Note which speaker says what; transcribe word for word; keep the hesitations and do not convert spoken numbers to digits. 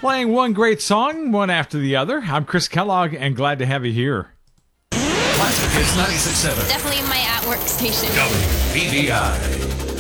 Speaker 1: Playing one great song, one after the other. I'm Chris Kellogg, and glad to have you here.
Speaker 2: Classic Hits ninety-six point seven.
Speaker 3: Definitely my at-work station.
Speaker 2: W B V I.